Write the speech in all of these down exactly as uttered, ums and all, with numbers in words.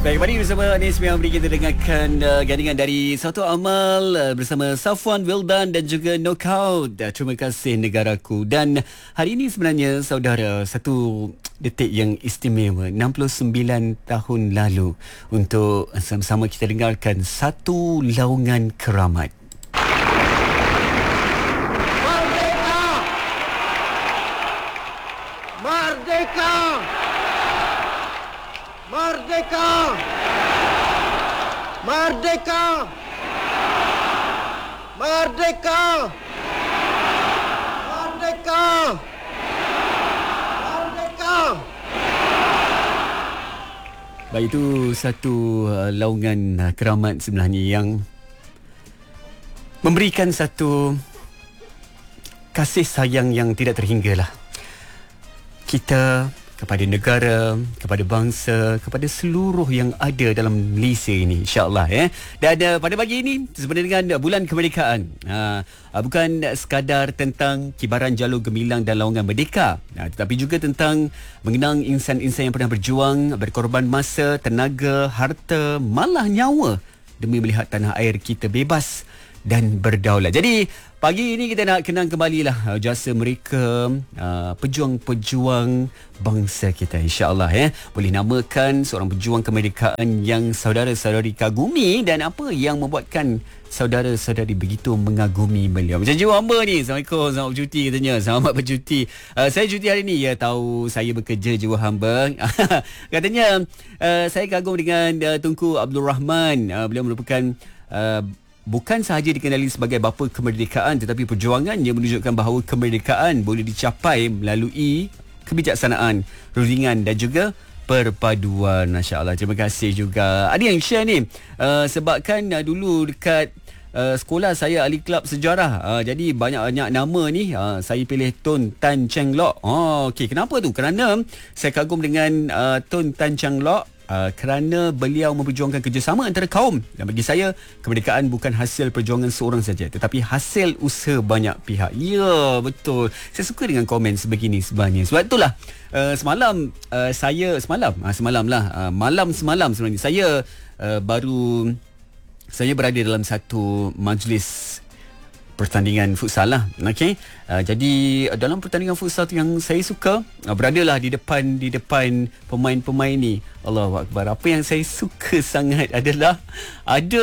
Baik, kembali bersama Anis yang beri kita dengarkan uh, gandingan dari Satu Amal uh, bersama Safwan, Wildan dan juga Knockout. Uh, terima kasih negaraku. Dan hari ini sebenarnya saudara, satu detik yang istimewa, enam puluh sembilan tahun lalu, untuk sama-sama kita dengarkan satu laungan keramat. Merdeka! Merdeka! Merdeka! Merdeka! Merdeka! Merdeka! Merdeka! Baik, itu satu uh, laungan uh, keramat sebenarnya yang memberikan satu kasih sayang yang tidak terhinggalah. Kita kepada negara, kepada bangsa, kepada seluruh yang ada dalam Malaysia ini, insya-Allah ya. Dan uh, pada pagi ini sebenarnya dengan bulan kemerdekaan, uh, uh, bukan sekadar tentang kibaran jalur gemilang dan laungan merdeka, uh, tetapi juga tentang mengenang insan-insan yang pernah berjuang, berkorban masa, tenaga, harta, malah nyawa demi melihat tanah air kita bebas dan berdaulat. Jadi pagi ini kita nak kenang kembalilah uh, jasa mereka, uh, pejuang-pejuang bangsa kita, insya-Allah ya. Boleh namakan seorang pejuang kemerdekaan yang saudara-saudari kagumi, dan apa yang membuatkan saudara-saudari begitu mengagumi beliau. Macam jiwa hamba ni, Assalamualaikum, selamat bercuti katanya. Selamat bercuti. Uh, saya cuti hari ni, ya tahu saya bekerja jiwa hamba. Katanya uh, saya kagum dengan uh, Tunku Abdul Rahman. Uh, beliau merupakan uh, bukan sahaja dikenali sebagai bapa kemerdekaan, tetapi perjuangannya menunjukkan bahawa kemerdekaan boleh dicapai melalui kebijaksanaan, rundingan dan juga perpaduan. Masya-Allah. Terima kasih juga. Ada yang share ni, uh, sebabkan uh, dulu dekat uh, sekolah saya ahli kelab sejarah. Uh, jadi banyak-banyak nama ni uh, saya pilih Tun Tan Cheng Lock. Oh, okey. Kenapa tu? Kerana saya kagum dengan uh, Tun Tan Cheng Lock. Uh, kerana beliau memperjuangkan kerjasama antara kaum, dan bagi saya kemerdekaan bukan hasil perjuangan seorang saja, tetapi hasil usaha banyak pihak. Ya, betul. Saya suka dengan komen sebegini sebenarnya. Sebab itulah uh, semalam uh, saya semalam uh, semalam lah uh, malam semalam sebenarnya saya uh, baru saya berada dalam satu majlis pertandingan futsal lah. Okey. Uh, jadi uh, dalam pertandingan futsal tu yang saya suka, uh, beradalah di depan di depan pemain-pemain ni. Allahu Akbar. Apa yang saya suka sangat adalah ada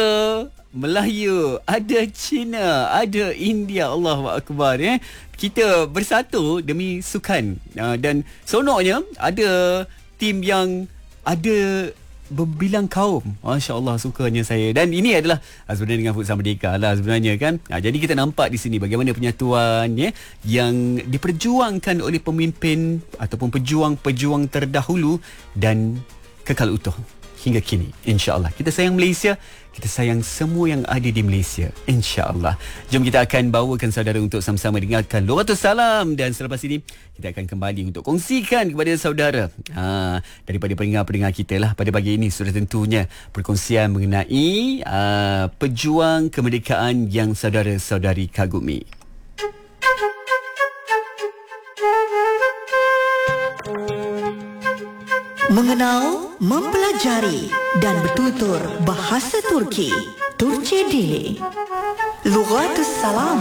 Melayu, ada Cina, ada India. Allahu Akbar ya. Kita bersatu demi sukan. Uh, dan seronoknya ada tim yang ada berbilang kaum. Masya Allah, sukanya saya. Dan ini adalah sebenarnya dengan Futsal Merdeka lah sebenarnya kan. Ha, jadi kita nampak di sini bagaimana penyatuan ya, yang diperjuangkan oleh pemimpin ataupun pejuang-pejuang terdahulu dan kekal utuh hingga kini. InsyaAllah kita sayang Malaysia, kita sayang semua yang ada di Malaysia, insyaAllah. Jom kita akan bawakan saudara untuk sama-sama dengarkan Luratus Salam, dan selepas ini kita akan kembali untuk kongsikan kepada saudara ha, daripada pendengar-pendengar kita lah pada pagi ini. Sudah tentunya perkongsian mengenai uh, pejuang kemerdekaan yang saudara-saudari kagumi. Mengenal, mempelajari dan bertutur bahasa Turki. Turki Dili. Luratus Salam.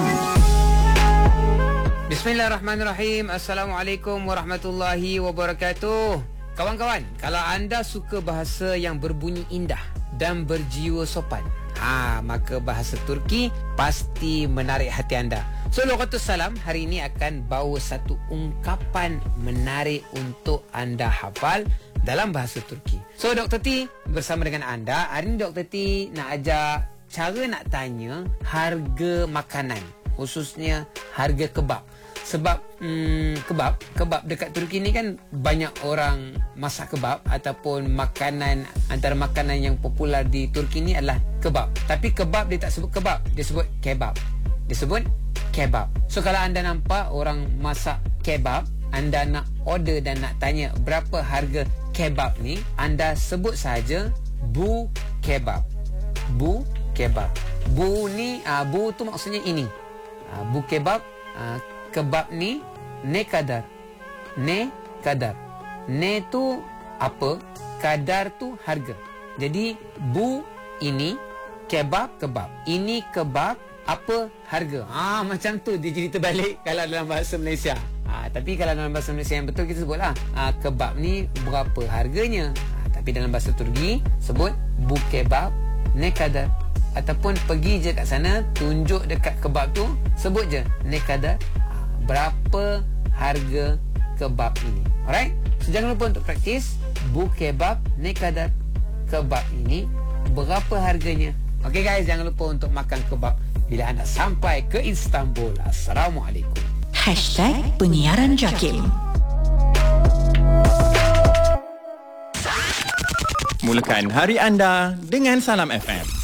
Bismillahirrahmanirrahim. Assalamualaikum warahmatullahi wabarakatuh. Kawan-kawan, kalau anda suka bahasa yang berbunyi indah dan berjiwa sopan, ha, maka bahasa Turki pasti menarik hati anda. So, Luratus Salam hari ini akan bawa satu ungkapan menarik untuk anda hafal dalam bahasa Turki. So, Doktor T bersama dengan anda. Hari ini Doktor T nak ajak cara nak tanya harga makanan, khususnya harga kebab. Sebab hmm, kebab kebab dekat Turki ni kan banyak orang masak kebab, ataupun makanan, antara makanan yang popular di Turki ni adalah kebab. Tapi kebab dia tak sebut kebab, dia sebut kebab. Dia sebut kebab. So kalau anda nampak orang masak kebab, anda nak order dan nak tanya berapa harga kebab ni, anda sebut saja bu kebab. Bu kebab. Bu ni uh, bu tu maksudnya ini. Uh, bu kebab, uh, kebab ni ne kadar. Ne kadar. Ne tu apa? Kadar tu harga. Jadi bu ini, kebab kebab. Ini kebab, apa harga? Ah macam tu dia jadi terbalik kalau dalam bahasa Malaysia. Ah tapi kalau dalam bahasa Malaysia yang betul kita sebutlah ah kebab ni berapa harganya. Ah, tapi dalam bahasa Turki sebut bu kebab ne kadar. Ataupun pergi je kat sana, tunjuk dekat kebab tu, sebut je ne kadar. Ah, berapa harga kebab ini. Alright? So jangan lupa untuk praktis bu kebab ne kadar. Kebab ini berapa harganya. Okay guys, jangan lupa untuk makan kebab bila anda sampai ke Istanbul. Assalamualaikum. Hashtag Penyiaran Jakim. Mulakan hari anda dengan Salam F M.